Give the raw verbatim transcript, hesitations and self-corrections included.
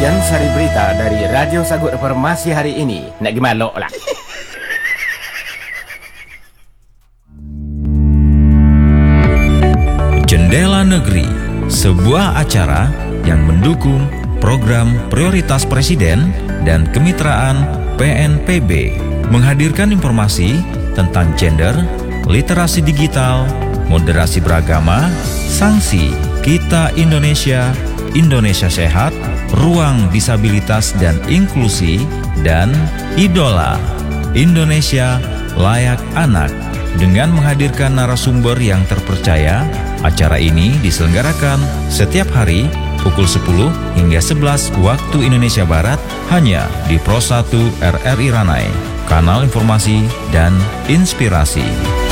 Sekian sari berita dari Radio Sagut Informasi hari ini. Nak gimalok lah. Jendela Negeri, sebuah acara yang mendukung program prioritas Presiden dan kemitraan P N P B, menghadirkan informasi tentang gender, literasi digital, moderasi beragama, sanksi, Kita Indonesia, Indonesia Sehat, ruang disabilitas dan inklusi, dan Idola, Indonesia Layak Anak. Dengan menghadirkan narasumber yang terpercaya, acara ini diselenggarakan setiap hari pukul sepuluh hingga sebelas waktu Indonesia Barat hanya di Pro satu R R I Ranai, kanal informasi dan inspirasi.